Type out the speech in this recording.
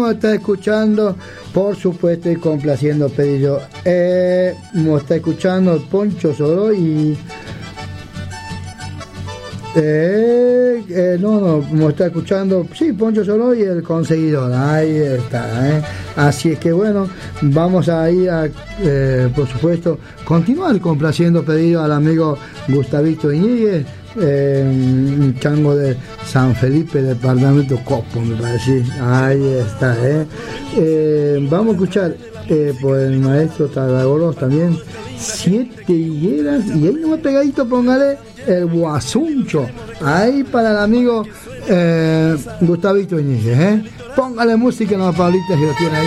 nos está escuchando, por supuesto, y complaciendo pedido. Nos está escuchando Poncho Soro y... nos está escuchando, sí, Poncho Solo y el conseguidor, ahí está, Así es que bueno, vamos a ir a, por supuesto, continuar complaciendo pedido al amigo Gustavito Iñiguez, un chango de San Felipe, departamento Copo, me parece, ahí está, vamos a escuchar por el maestro Tarragoros también, 7 higueras, y ahí nomás pegadito póngale el guasuncho, ahí para el amigo Gustavito Iñiguez, póngale música en las palitas y lo tiene ahí.